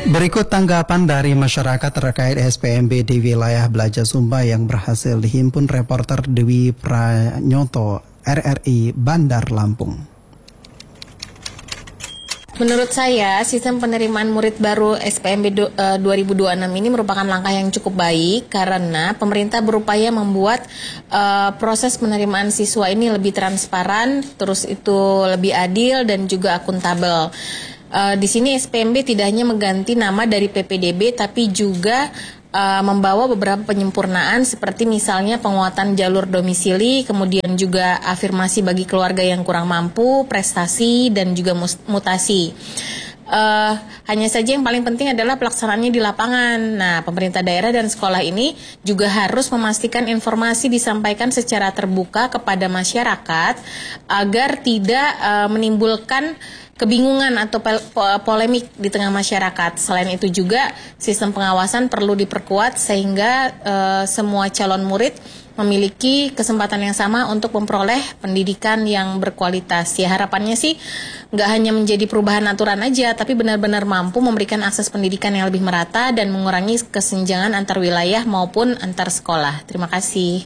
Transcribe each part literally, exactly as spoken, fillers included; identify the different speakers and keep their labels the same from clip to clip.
Speaker 1: Berikut tanggapan dari masyarakat terkait S P M B di wilayah Belaja Sumba yang berhasil dihimpun reporter Dewi Pranyoto R R I Bandar Lampung.
Speaker 2: Menurut saya, sistem penerimaan murid baru S P M B dua ribu dua puluh enam ini merupakan langkah yang cukup baik karena pemerintah berupaya membuat uh, proses penerimaan siswa ini lebih transparan, terus itu lebih adil dan juga akuntabel. Uh, di sini S P M B tidak hanya mengganti nama dari P P D B, tapi juga uh, membawa beberapa penyempurnaan seperti misalnya penguatan jalur domisili, kemudian juga afirmasi bagi keluarga yang kurang mampu, prestasi, dan juga mutasi. Uh, hanya saja yang paling penting adalah pelaksanaannya di lapangan. Nah, pemerintah daerah dan sekolah ini juga harus memastikan informasi disampaikan secara terbuka kepada masyarakat agar tidak uh, menimbulkan kebingungan atau polemik di tengah masyarakat. Selain itu juga sistem pengawasan perlu diperkuat sehingga uh, semua calon murid memiliki kesempatan yang sama untuk memperoleh pendidikan yang berkualitas. Ya, harapannya sih nggak hanya menjadi perubahan aturan aja, tapi benar-benar mampu memberikan akses pendidikan yang lebih merata dan mengurangi kesenjangan antar wilayah maupun antar sekolah. Terima kasih.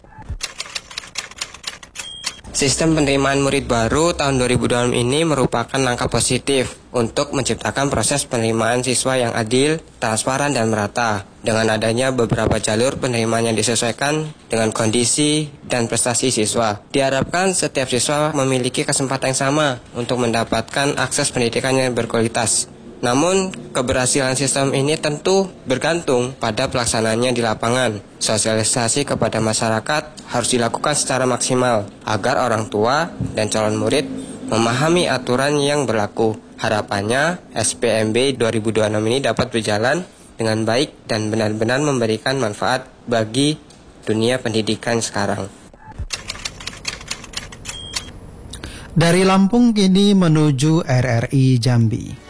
Speaker 3: Sistem penerimaan murid baru tahun dua ribu dua puluh enam ini merupakan langkah positif untuk menciptakan proses penerimaan siswa yang adil, transparan, dan merata. Dengan adanya beberapa jalur penerimaan yang disesuaikan dengan kondisi dan prestasi siswa. Diharapkan setiap siswa memiliki kesempatan yang sama untuk mendapatkan akses pendidikan yang berkualitas. Namun, keberhasilan sistem ini tentu bergantung pada pelaksanaannya di lapangan. Sosialisasi kepada masyarakat harus dilakukan secara maksimal agar orang tua dan calon murid memahami aturan yang berlaku. Harapannya, S P M B dua ribu dua puluh enam ini dapat berjalan dengan baik dan benar-benar memberikan manfaat bagi dunia pendidikan sekarang.
Speaker 1: Dari Lampung kini menuju R R I Jambi.